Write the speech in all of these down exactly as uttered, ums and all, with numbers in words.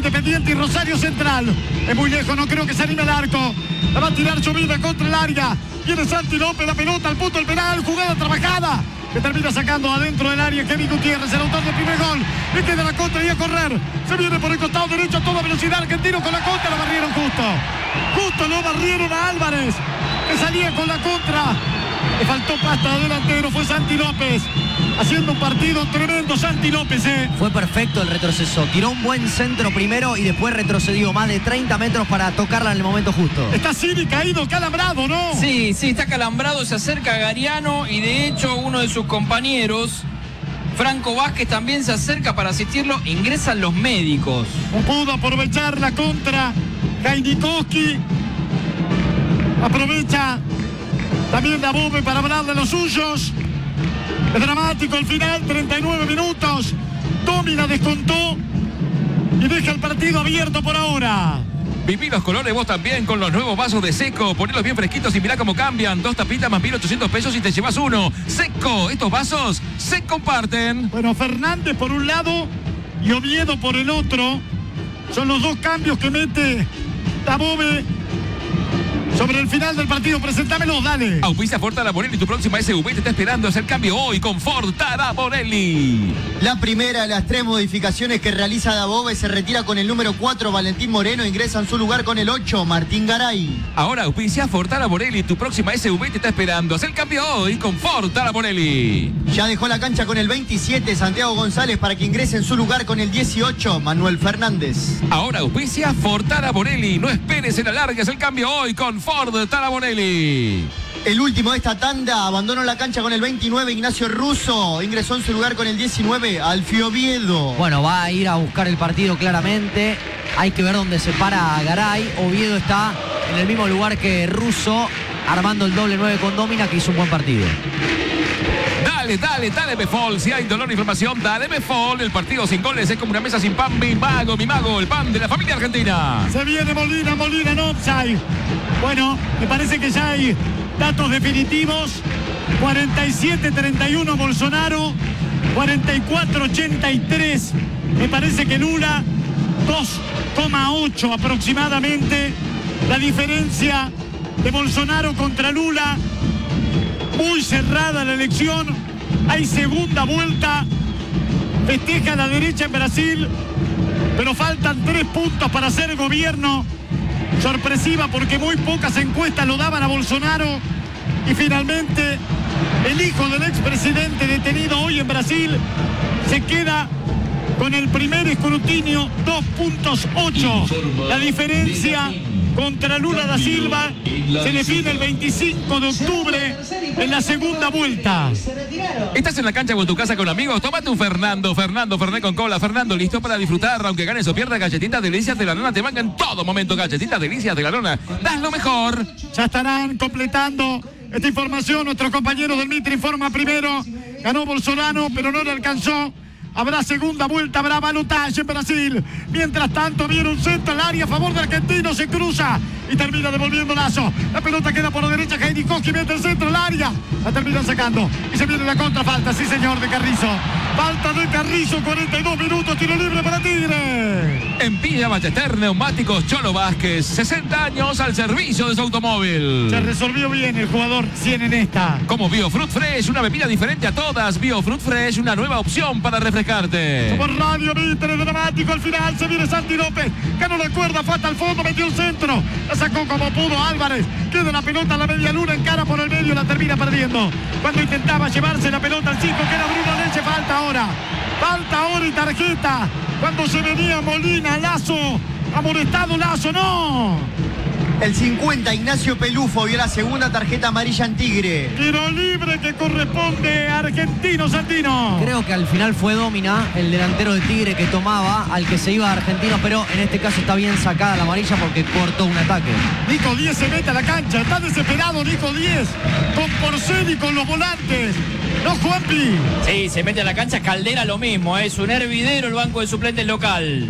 Independiente y Rosario Central. Es muy lejos, no creo que se anime el arco. La va a tirar Llovida contra el área. Viene Santi López, la pelota al punto del penal. Jugada trabajada que termina sacando adentro del área Kevin Gutiérrez, el autor del primer gol. Le queda la contra y a correr. Se viene por el costado derecho a toda velocidad. Argentino con la contra, la barrieron justo. Justo lo barrieron a Álvarez, que salía con la contra. Le faltó pasta de delantero, fue Santi López. Haciendo un partido tremendo Santi López, ¿eh? Fue perfecto el retroceso. Tiró un buen centro primero y después retrocedió más de treinta metros para tocarla en el momento justo. Está Cini caído, calambrado, ¿no? Sí, sí, está calambrado, se acerca a Gariano y de hecho uno de sus compañeros, Franco Vázquez, también se acerca para asistirlo. Ingresan los médicos. Pudo aprovechar la contra Jainikowski. Aprovecha también Dabove para hablar de los suyos. Es dramático el final, treinta y nueve minutos. Domina descontó y deja el partido abierto por ahora. Viví los colores vos también con los nuevos vasos de Seco. Ponelos bien fresquitos y mirá cómo cambian. Dos tapitas más mil ochocientos pesos y te llevas uno. Seco, estos vasos se comparten. Bueno, Fernández por un lado y Oviedo por el otro. Son los dos cambios que mete Dabove sobre el final del partido. Presentámelos, dale. Auspicia Ford Taraborelli, tu próxima S U V te está esperando. Hacer cambio hoy con Ford Taraborelli. La primera de las tres modificaciones que realiza Dabove se retira con el número cuatro, Valentín Moreno. Ingresa en su lugar con el ocho, Martín Garay. Ahora auspicia Ford Taraborelli, tu próxima S U V te está esperando. Hacer cambio hoy con Ford Taraborelli. Ya dejó la cancha con el veintisiete, Santiago González, para que ingrese en su lugar con el dieciocho, Manuel Fernández. Ahora auspicia Ford Taraborelli. No esperes en alargues el cambio hoy con Ford Taraborelli. El último de esta tanda abandonó la cancha con el veintinueve, Ignacio Russo. Ingresó en su lugar con el diecinueve, Alfio Oviedo. Bueno, va a ir a buscar el partido claramente. Hay que ver dónde se para Garay. Oviedo está en el mismo lugar que Russo, armando el doble nueve con Domina, que hizo un buen partido. Dale, dale, dale Befol. Si hay dolor e inflamación, dale Befol. El partido sin goles es como una mesa sin pan. Mi mago, mi mago, el pan de la familia argentina. Se viene Molina, Molina, no offside. Bueno, me parece que ya hay datos definitivos. cuarenta y siete treinta y uno Bolsonaro, cuarenta y cuatro ochenta y tres. Me parece que Lula, dos coma ocho aproximadamente. La diferencia de Bolsonaro contra Lula. Muy cerrada la elección. Hay segunda vuelta. Festeja la derecha en Brasil. Pero faltan tres puntos para hacer gobierno. Sorpresiva porque muy pocas encuestas lo daban a Bolsonaro. Y finalmente el hijo del expresidente detenido hoy en Brasil se queda con el primer escrutinio, dos puntos ocho. La diferencia contra Lula da Silva se define el veinticinco de octubre en la segunda vuelta. ¿Estás en la cancha o en tu casa con amigos? Tómate un Fernando, Fernando, Fernet con cola. Fernando, listo para disfrutar, aunque ganes o pierdas. Galletitas Delicias de la Nona te van en todo momento. Galletitas Delicias de la Nona, das lo mejor. Ya estarán completando esta información nuestros compañeros del Mitre. Informa primero, ganó Bolsonaro, pero no le alcanzó. Habrá segunda vuelta, habrá balotaje en Brasil. Mientras tanto viene un centro al área a favor de Argentino, se cruza y termina devolviendo Lazo. La pelota queda por la derecha, Jainikowski mete el centro al área. La terminan sacando y se viene la contrafalta, sí señor, de Carrizo. Falta de Carrizo, cuarenta y dos minutos, tiro libre para Tigre. En Villa Ballester, Neumáticos Cholo Vázquez, sesenta años al servicio de su automóvil. Se resolvió bien el jugador, cien en esta. Como BioFruit Fresh, una bebida diferente a todas. BioFruit Fresh, una nueva opción para refrescarte. Por Radio Mitre, dramático al final, se viene Santi López, ganó la cuerda, falta al fondo, metió el centro, la sacó como pudo Álvarez, queda la pelota a la media luna, encara por el medio, la termina perdiendo. Cuando intentaba llevarse la pelota al cinco, que era Bruno Leche, falta ahora, falta ahora y tarjeta. Cuando se venía Molina, Lazo, amonestado Lazo, no. El cincuenta, Ignacio Pelufo, vio la segunda tarjeta amarilla en Tigre. Tiro libre que corresponde a Argentino Santino. Creo que al final fue Domina, el delantero de Tigre, que tomaba al que se iba a Argentino, pero en este caso está bien sacada la amarilla porque cortó un ataque. Nico Díez se mete a la cancha, está desesperado Nico Díez, con Porcel y con los volantes. ¿No, Juanpi? Sí, se mete a la cancha. Caldera lo mismo, es un hervidero el banco de suplentes local.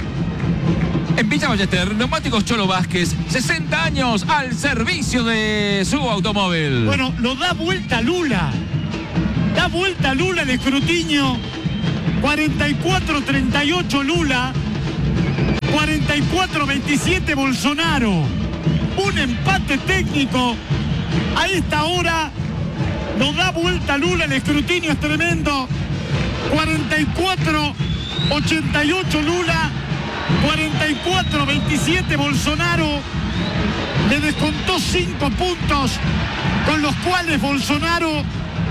En Villa Ballester, Neumáticos Cholo Vázquez, sesenta años al servicio de su automóvil. Bueno, lo da vuelta Lula. Da vuelta Lula el escrutinio. cuarenta y cuatro treinta y ocho Lula. cuarenta y cuatro veintisiete Bolsonaro. Un empate técnico. A esta hora nos da vuelta Lula, el escrutinio es tremendo. cuarenta y cuatro ochenta y ocho Lula, cuarenta y cuatro veintisiete Bolsonaro. Le descontó cinco puntos con los cuales Bolsonaro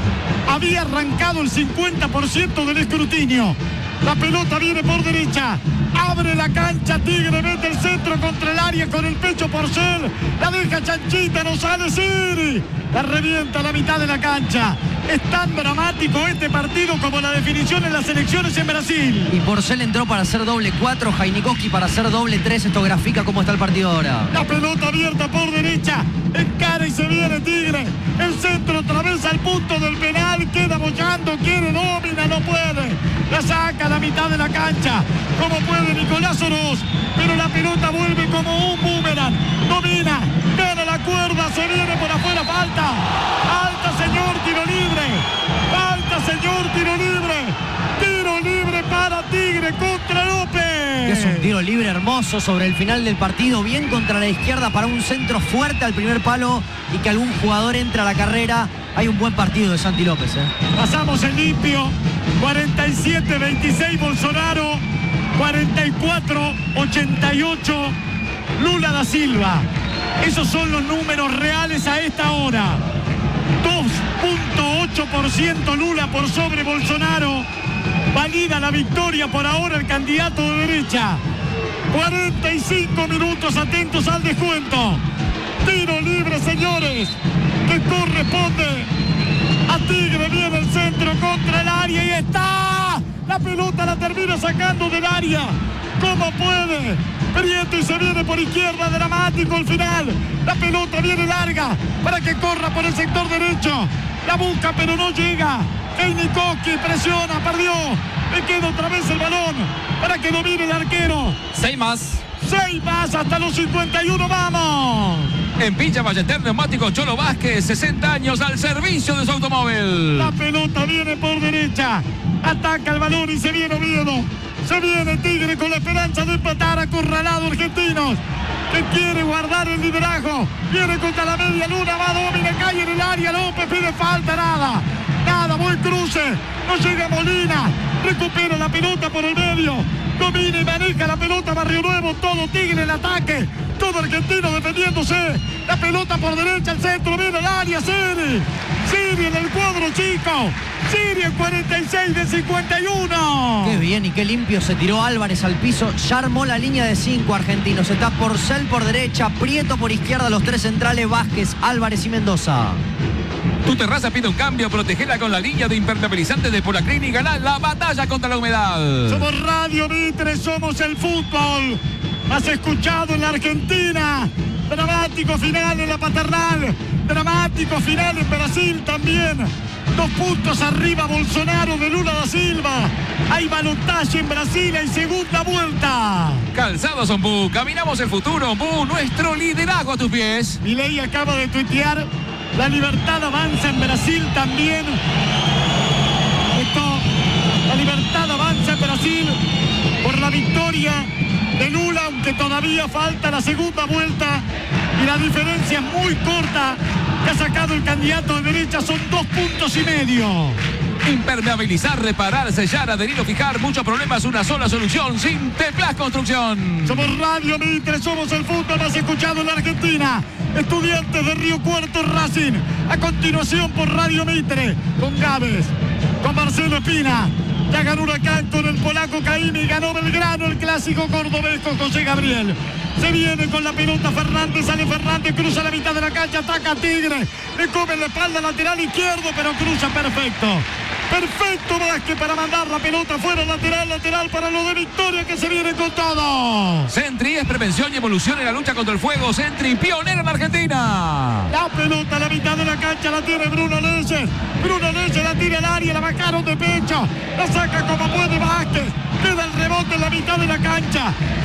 había arrancado el cincuenta por ciento del escrutinio. La pelota viene por derecha. Abre la cancha, Tigre mete el centro contra el área con el pecho Porcel. La deja chanchita, no sale Siri. La revienta a la mitad de la cancha. Es tan dramático este partido como la definición en las elecciones en Brasil. Y Porcel entró para hacer doble cuatro, Jainikowski para hacer doble tres. Esto grafica cómo está el partido ahora. La pelota abierta por derecha. Encara y se viene Tigre. El centro atraviesa el punto del penal. Queda bollando, quiere domina, no puede. La saca a la mitad de la cancha. Como puede Nicolás Oroz. Pero la pelota vuelve como un boomerang. Domina, gana la cuerda, se viene por afuera, falta. Falta, señor, tiro libre. Falta, señor, tiro libre. Tiro libre para Tigre contra López. Es un tiro libre hermoso sobre el final del partido. Bien contra la izquierda para un centro fuerte al primer palo y que algún jugador entre a la carrera. Hay un buen partido de Santi López. ¿eh? Pasamos en limpio. cuarenta y siete veintiséis Bolsonaro. cuarenta y cuatro ochenta y ocho Lula da Silva. Esos son los números reales a esta hora. dos punto ocho por ciento Lula por sobre Bolsonaro. Valida la victoria por ahora el candidato de derecha. cuarenta y cinco minutos, atentos al descuento. Tiro libre, señores, que corresponde a Tigre. Viene el centro contra el área y está. La pelota la termina sacando del área. ¿Cómo puede? Prieto y se viene por izquierda, dramático el final. La pelota viene larga para que corra por el sector derecho. La busca pero no llega. Jainikowski presiona, perdió. Le queda otra vez el balón para que domine el arquero. Seis más. Seis más hasta los cincuenta y uno, vamos. En Pincha Ballester Neumáticos Cholo Vázquez, sesenta años al servicio de su automóvil. La pelota viene por derecha. Ataca el balón y se viene Oviedo. Se viene Tigre con la esperanza de empatar, acorralado Argentinos, que quiere guardar el liderazgo. Viene contra la media luna, va Domina, cae en el área. López pide falta, nada. Nada, buen cruce. No llega Molina. Recupera la pelota por el medio. Domina y maneja la pelota Barrio Nuevo. Todo Tigre el ataque. Todo Argentino defendiéndose. La pelota por derecha, el centro, viene al área. Siri. Siri en el cuadro chico. Siri en cuarenta y seis de cincuenta y uno. Qué bien y qué limpio se tiró Álvarez al piso. Ya armó la línea de cinco argentinos. Está Porcel por derecha, Prieto por izquierda, los tres centrales, Vázquez, Álvarez y Mendoza. Tu terraza pide un cambio, protegela con la línea de impermeabilizantes de Polaclin y ganá la batalla contra la humedad. Somos Radio Mitre, somos el fútbol más escuchado en la Argentina. Dramático final en la Paternal. Dramático final en Brasil también. Dos puntos arriba Bolsonaro de Lula da Silva. Hay balotaje en Brasil, hay segunda vuelta. Calzados Ombú, caminamos el futuro, Ombú, nuestro liderazgo a tus pies. Milei acaba de tuitear: la libertad avanza en Brasil también. Esto, la libertad avanza en Brasil por la victoria de Lula, aunque todavía falta la segunda vuelta y la diferencia es muy corta que ha sacado el candidato de derecha, son dos puntos y medio. Impermeabilizar, reparar, sellar, adherir o fijar, muchos problemas, una sola solución, Sinteplas Construcción. Somos Radio Mitre, somos el fútbol más escuchado en la Argentina. Estudiantes de Río Cuarto, Racing. A continuación por Radio Mitre, con Gávez, con Marcelo Espina. Ya ganó Huracán con el polaco Caimi, ganó Belgrano, el clásico cordobés con José Gabriel. Se viene con la pelota Fernández, sale Fernández, cruza la mitad de la cancha, ataca a Tigre, le come la espalda lateral izquierdo, pero cruza perfecto. Perfecto Vázquez para mandar la pelota fuera, lateral, lateral para lo de Victoria, que se viene con todo. Sentry es prevención y evolución en la lucha contra el fuego. Sentry, pionero en Argentina. La pelota a la mitad de la cancha la tiene Bruno Leyes. Bruno Leyes la tira al área, la bajaron de pecho. La saca como puede Vázquez. Queda el rebote en la mitad de la cancha. Se viene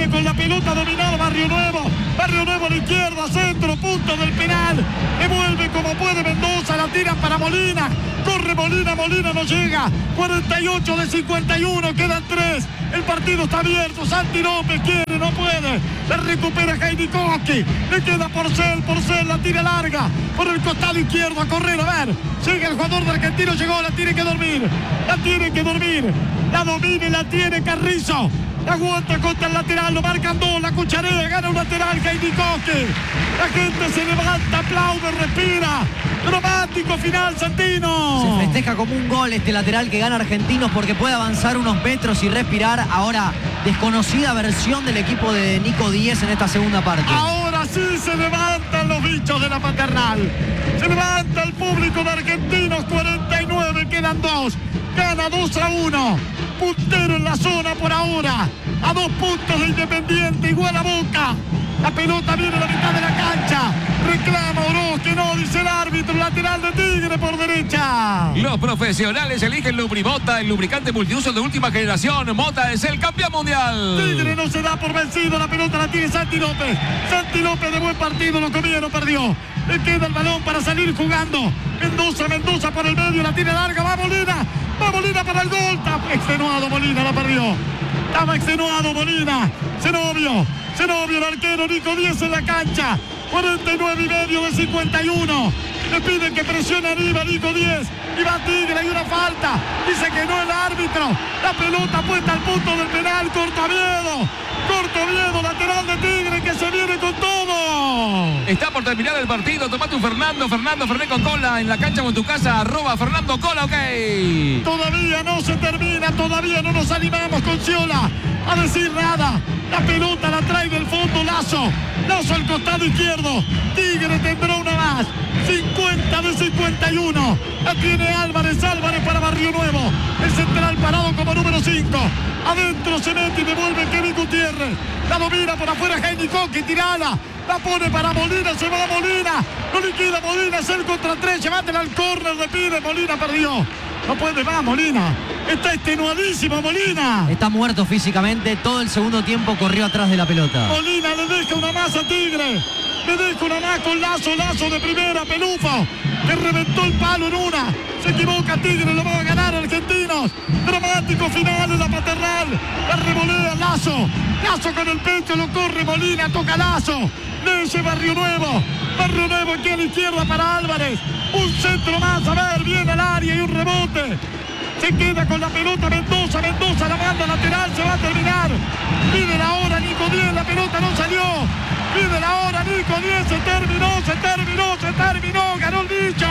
vuelve con la pelota dominada Barrio Nuevo. Barrio Nuevo a la izquierda, centro, punto del penal. Devuelve como puede Mendoza, la tiran para Molina. Corre Molina, Molina no llega. cuarenta y ocho de cincuenta y uno, quedan tres. El partido está abierto. Santi López quiere, no puede. La recupera Heidi Koski. Le queda Porcel, Porcel la tira larga. Por el costado izquierdo a correr, a ver. Llega el jugador de Argentino, llegó, la tiene que dormir. La tiene que dormir. La domina y la tiene Carrizo. La aguanta contra el lateral, lo marcan dos, la cucharea, gana un lateral Heidi Koski. La gente se levanta, aplaude, respira. Dramático final, Santino. Se festeja como un gol este lateral que gana Argentinos porque puede avanzar unos metros y respirar. Ahora, desconocida versión del equipo de Nico Díez en esta segunda parte. Ahora sí se levantan los bichos de la paternal. Se levanta el público de Argentinos, cuarenta y nueve, quedan dos. Gana dos a uno. Puntero en la zona por ahora. A dos puntos de Independiente, igual a Boca. La pelota viene a la mitad de la cancha. Reclama Oroz, que no, dice el árbitro. Lateral de Tigre por derecha. Los profesionales eligen Lubrimota, el lubricante multiuso de última generación. Mota es el campeón mundial. Tigre no se da por vencido. La pelota la tiene Santi López. Santi López de buen partido, lo comía, no perdió. Le queda el balón para salir jugando. Mendoza, Mendoza por el medio, la tiene larga. Va Molina. Va Molina para el gol. Está extenuado Molina, la perdió. Estaba extenuado Molina. Zenobio. Zenobio, el arquero, Nico Díez en la cancha. cuarenta y nueve y medio de cincuenta y uno. Le piden que presione arriba Nico Díez. Y va Tigre, hay una falta. Dice que no el árbitro. La pelota puesta al punto del penal. Corta Oviedo. Corta Oviedo, lateral de Tigre que se viene con todo. Está por terminar el partido. Tomate un Fernando. Fernando Ferné con cola en la cancha o en tu casa. Arroba Fernando Cola, ok. Todavía no se termina. Todavía no nos animamos con Ciola a decir nada. La pelota la trae del fondo Lazo. Lazo al costado izquierdo. Tigre tendrá una más. cincuenta de cincuenta y uno. La tiene Álvarez. Álvarez para Barrio Nuevo. El central parado como número cinco. Adentro se mete y devuelve Kevin Gutiérrez. La domina por afuera Heidi Koski. Tirala. La pone para Molina. Se va Molina. No liquida Molina. Es el contra tres. Llévatela al córner. Le pide. Molina perdió. No puede más Molina. Está extenuadísimo Molina. Está muerto físicamente. Todo el segundo tiempo corrió atrás de la pelota. Molina le deja una más a Tigre. Le deja una más con Lazo. Lazo de primera. Pelufo. Que reventó el palo en una. Se equivoca Tigre. Lo va a ganar Argentinos. Dramático final en la paternal. La revolea Lazo. Lazo con el pecho. Lo corre Molina. Toca Lazo. Leye Barrio Nuevo. Barrio Nuevo aquí a la izquierda para Álvarez. Un centro más. A ver. Viene al área y un rebote. Se queda con la pelota Mendoza. Mendoza la manda lateral. Se va a terminar. Pide la hora Nico Díez. La pelota no salió. Pide la hora Nico Díez. Se terminó. Se terminó. Se terminó. Ganó el bicho.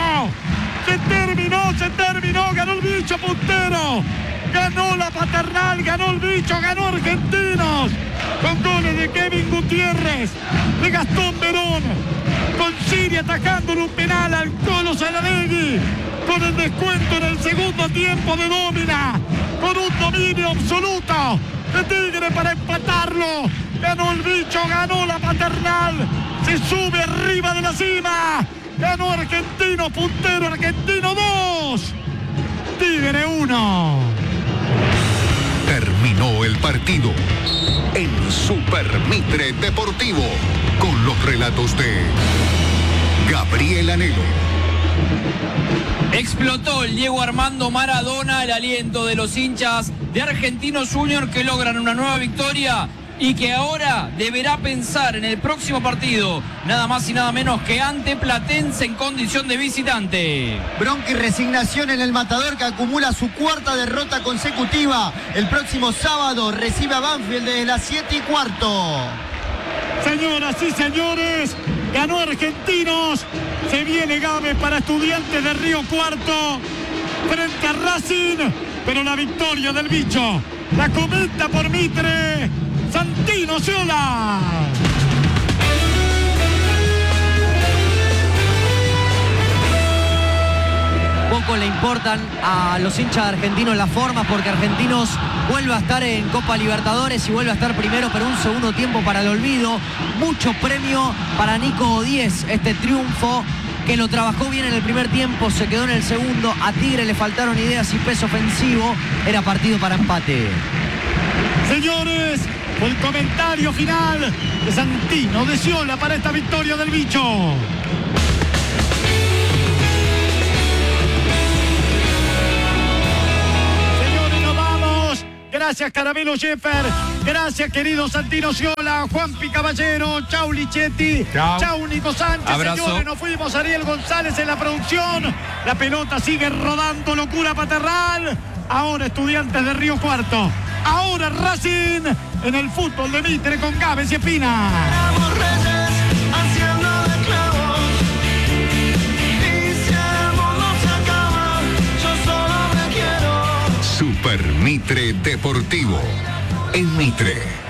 Se terminó. Se terminó. Ganó el bicho puntero. Ganó la paternal. Ganó el bicho. Ganó Argentinos. Con goles de Kevin Gutiérrez. De Gastón Verón. Con Siria atajándole un penal al Colo Saladegui. Con el descuento en el segundo tiempo de Domina, con un dominio absoluto de Tigre para empatarlo. Ganó el bicho, ganó la paternal, se sube arriba de la cima. Ganó Argentino, puntero Argentino dos, Tigre uno. Terminó el partido en Super Mitre Deportivo con los relatos de Gabriel Anelo. Explotó el Diego Armando Maradona, el aliento de los hinchas de Argentinos Juniors que logran una nueva victoria y que ahora deberá pensar en el próximo partido, nada más y nada menos que ante Platense en condición de visitante. Bronca y resignación en el Matador, que acumula su cuarta derrota consecutiva. El próximo sábado recibe a Banfield desde las siete y cuarto. Señoras y señores, ganó Argentinos. Se viene Gámez para Estudiantes de Río Cuarto frente a Racing, pero la victoria del bicho la comenta por Mitre Santino Ciola. Poco le importan a los hinchas de Argentinos las formas, porque Argentinos vuelve a estar en Copa Libertadores y vuelve a estar primero, pero un segundo tiempo para el olvido. Mucho premio para Nico Díez, este triunfo que lo trabajó bien en el primer tiempo, se quedó en el segundo. A Tigre le faltaron ideas y peso ofensivo, era partido para empate. Señores, Fue el comentario final de Santino, de Sciolá para esta victoria del bicho. Señores, nos vamos. Gracias, Caramelo Sheffer. Gracias, querido Santino Sciolá, Juanpi Caballero, chau Lichetti, Chau. chau Nico Sánchez. Abrazo. Señores, nos fuimos. Ariel González en la producción. La pelota sigue rodando, locura Paterral. Ahora Estudiantes de Río Cuarto. Ahora Racing en el fútbol de Mitre con Gávez y Espina. Super Mitre Deportivo. En Mitre.